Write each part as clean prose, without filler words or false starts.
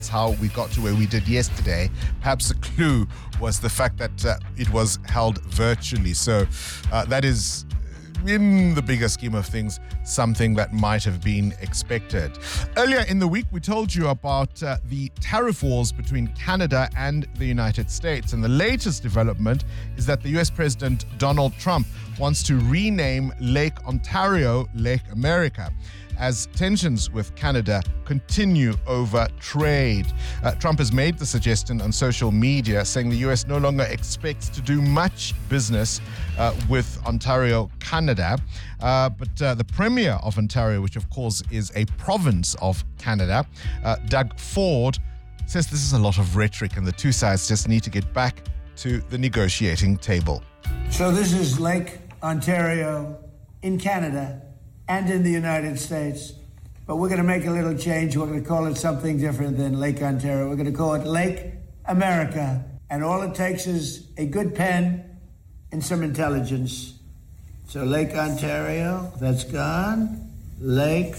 how we got to where we did yesterday. Perhaps the clue was the fact that it was held virtually. So that is, in the bigger scheme of things, something that might have been expected. Earlier in the week, we told you about the tariff wars between Canada and the United States. And the latest development is that the US President Donald Trump wants to rename Lake Ontario Lake America, as tensions with Canada continue over trade. Trump has made the suggestion on social media, saying the US no longer expects to do much business with Ontario, Canada. But the Premier of Ontario, which of course is a province of Canada, Doug Ford, says this is a lot of rhetoric and the two sides just need to get back to the negotiating table. So this is Lake Ontario in Canada and in the United States, but we're going to make a little change. We're going to call it something different than Lake Ontario. We're going to call it Lake America, and all it takes is a good pen and some intelligence. So Lake Ontario, that's gone. Lake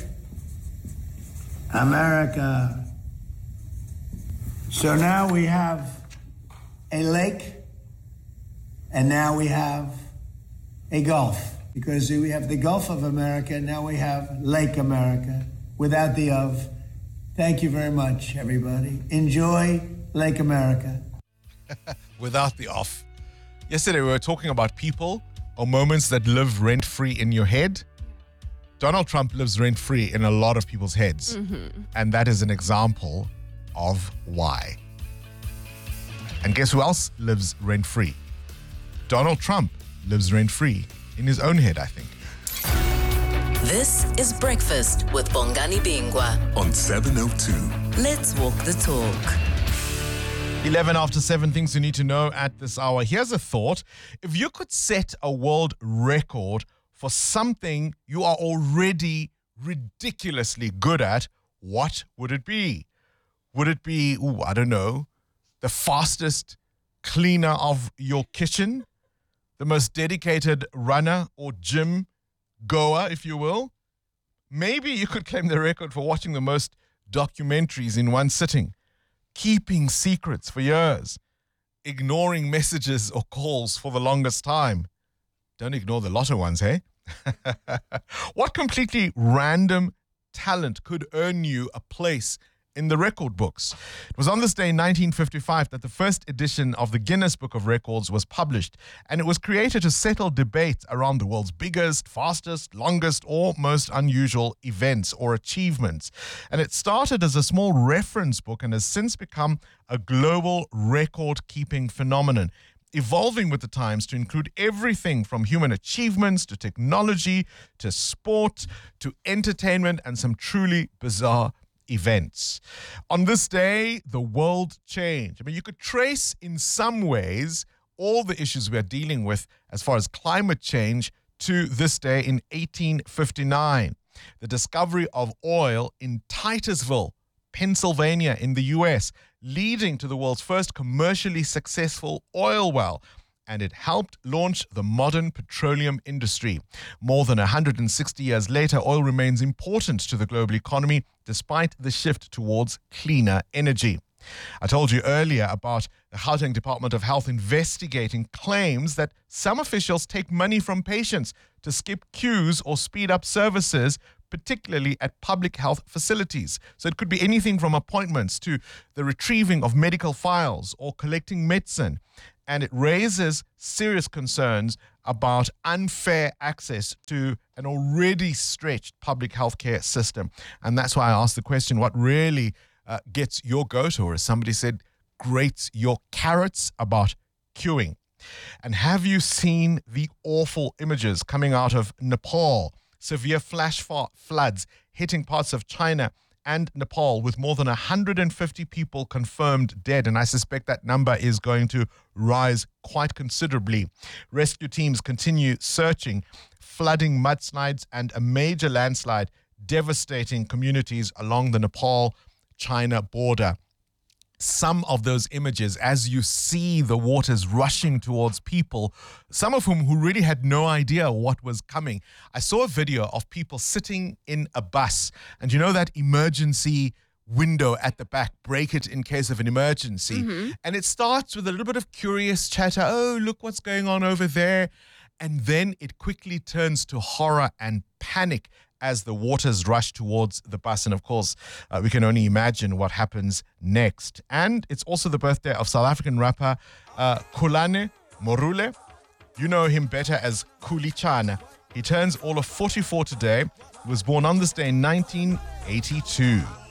America. So now we have a lake, and now we have a gulf. Because we have the Gulf of America, now we have Lake America, without the of. Thank you very much, everybody. Enjoy Lake America. Without the off. Yesterday we were talking about people or moments that live rent-free in your head. Donald Trump lives rent-free in a lot of people's heads. And that is an example of why. And guess who else lives rent-free? Donald Trump lives rent-free in his own head, I think. This is Breakfast with Bongani Bingwa on 702. Let's walk the talk. 11 after 7, things you need to know at this hour. Here's a thought. If you could set a world record for something you are already ridiculously good at, what would it be? Would it be, I don't know, the fastest cleaner of your kitchen? The most dedicated runner or gym goer, if you will? Maybe you could claim the record for watching the most documentaries in one sitting, keeping secrets for years, ignoring messages or calls for the longest time. Don't ignore the lotto ones, hey? What completely random talent could earn you a place in the record books? It was on this day in 1955 that the first edition of the Guinness Book of Records was published, and it was created to settle debate around the world's biggest, fastest, longest, or most unusual events or achievements. And it started as a small reference book and has since become a global record-keeping phenomenon, evolving with the times to include everything from human achievements to technology to sport to entertainment and some truly bizarre events. On this day, the world changed. I mean, you could trace in some ways all the issues we are dealing with as far as climate change to this day in 1859. The discovery of oil in Titusville, Pennsylvania in the US, leading to the world's first commercially successful oil well. And it helped launch the modern petroleum industry. More than 160 years later, oil remains important to the global economy despite the shift towards cleaner energy. I told you earlier about the Gauteng Department of Health investigating claims that some officials take money from patients to skip queues or speed up services, particularly at public health facilities. So it could be anything from appointments to the retrieving of medical files or collecting medicine. And it raises serious concerns about unfair access to an already stretched public healthcare system. And that's why I asked the question, what really gets your goat, or as somebody said, grates your carrots about queuing? And have you seen the awful images coming out of Nepal? Severe flash floods hitting parts of China and Nepal, with more than 150 people confirmed dead. And I suspect that number is going to rise quite considerably. Rescue teams continue searching. Flooding, mudslides, and a major landslide devastating communities along the Nepal-China border. Some of those images, as you see the waters rushing towards people, some of whom who really had no idea what was coming. I saw a video of people sitting in a bus, and you know that emergency window at the back, break it in case of an emergency. And it starts with a little bit of curious chatter. Oh, look what's going on over there. And then it quickly turns to horror and panic as the waters rush towards the bus. And of course, we can only imagine what happens next. And it's also the birthday of South African rapper Khulane Morule. You know him better as Kulichana. He turns all of 44 today. He was born on this day in 1982.